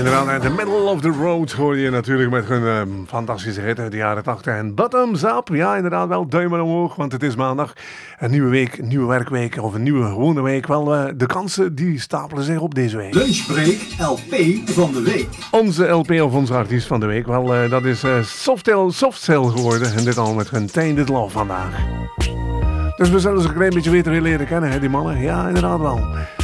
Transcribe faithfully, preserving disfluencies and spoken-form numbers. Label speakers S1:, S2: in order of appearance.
S1: Inderdaad, The Middle of the Road hoor je natuurlijk met hun uh, fantastische hit uit de jaren tachtig. En Bottoms Up, ja inderdaad wel, duimen omhoog, want het is maandag. Een nieuwe week, een nieuwe werkweek of een nieuwe gewone week. Wel, uh, de kansen die stapelen zich op deze week.
S2: Lunchbreak L P van de week.
S1: Onze L P of onze artiest van de week, wel, uh, dat is uh, Softail Softcell geworden. En dit al met hun Tainted Love vandaag. Dus we zullen ze een klein beetje beter leren kennen, hè, die mannen. Ja, inderdaad wel.